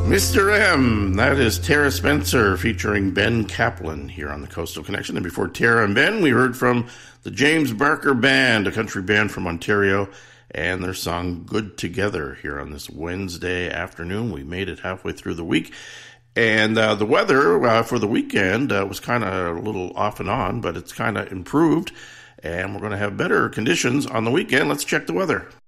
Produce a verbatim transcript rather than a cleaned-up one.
Mister M, that is Tara Spencer featuring Ben Kaplan here on the Coastal Connection. And before Tara and Ben, we heard from the James Barker Band, a country band from Ontario, and their song Good Together here on this Wednesday afternoon. We made it halfway through the week. And uh, the weather uh, for the weekend uh, was kind of a little off and on, but it's kind of improved. And we're going to have better conditions on the weekend. Let's check the weather.